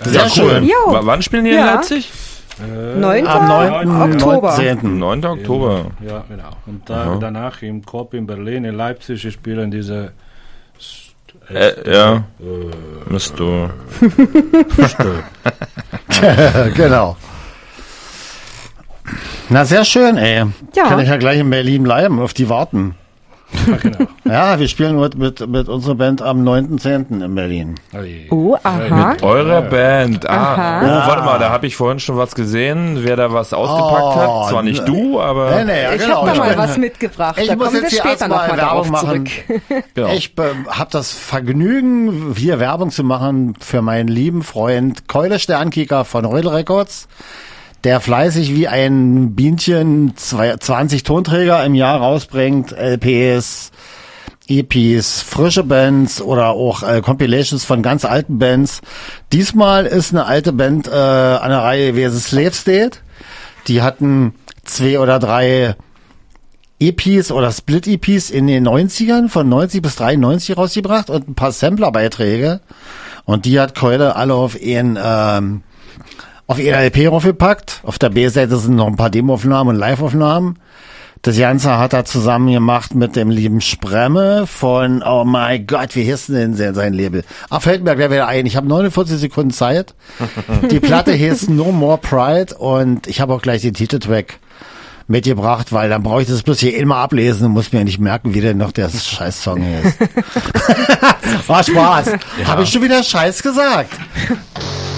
Sehr schön. Jo. Wann spielen die in Leipzig? 9. Oktober. 9. Oktober. Ja, genau. Und danach im Korb in Berlin, in Leipzig, spielen diese... Musst du. Genau. Na, sehr schön, ey. Ja. Kann ich ja gleich in Berlin bleiben, auf die warten. Ja, genau. Ja, wir spielen mit unserer Band am 9.10. in Berlin. Aha. Mit eurer Band. Aha. Oh, warte mal, da habe ich vorhin schon was gesehen, wer da was ausgepackt hat. Zwar nicht du, aber... Nee, ja, Ich genau. habe da mal was mitgebracht. Ich Da muss kommen wir jetzt hier später noch erstmal mal darauf Werbung machen. zurück. Genau. Ich habe das Vergnügen, hier Werbung zu machen für meinen lieben Freund Keule Sternkicker von Reudel Records, der fleißig wie ein Bienchen 20 Tonträger im Jahr rausbringt, LPs, EPs, frische Bands oder auch Compilations von ganz alten Bands. Diesmal ist eine alte Band an der Reihe gewesen, Slave State. Die hatten 2 oder 3 EPs oder Split-EPs in den 90ern, von 90 bis 93 rausgebracht und ein paar Samplerbeiträge. Und die hat Keule alle auf ihren LP raufgepackt. Auf der B-Seite sind noch ein paar Demoaufnahmen und Live-Aufnahmen. Das Ganze hat er zusammen gemacht mit dem lieben Spremme von, oh mein Gott, wie hieß denn sein Label? Fällt mir gleich wieder ein. Ich habe 49 Sekunden Zeit. Die Platte hieß No More Pride und ich habe auch gleich den Titeltrack mitgebracht, weil dann brauche ich das bloß hier immer ablesen und muss mir nicht merken, wie denn noch der Scheiß-Song ist. War Spaß. Habe ich schon wieder Scheiß gesagt?